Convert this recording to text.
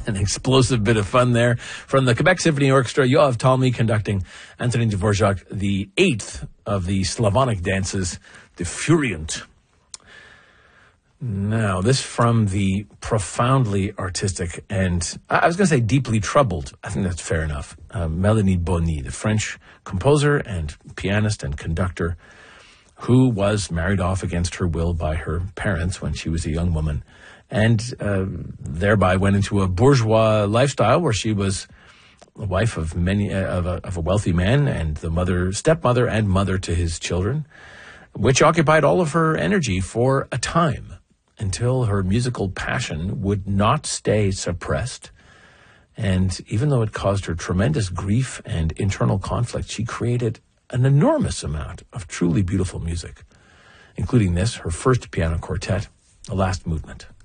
An explosive bit of fun there. From the Quebec Symphony Orchestra, Yoav Talmy conducting Antonin Dvorak, the 8th of the Slavonic dances, the Furient. Now, this from the profoundly artistic and, I was going to say deeply troubled, I think that's fair enough, Melanie Bonny, the French composer and pianist and conductor who was married off against her will by her parents when she was a young woman, and thereby went into a bourgeois lifestyle where she was the wife of a wealthy man and the stepmother and mother to his children, which occupied all of her energy for a time until her musical passion would not stay suppressed. And even though it caused her tremendous grief and internal conflict, she created an enormous amount of truly beautiful music, including this, her first piano quartet, The Last Movement.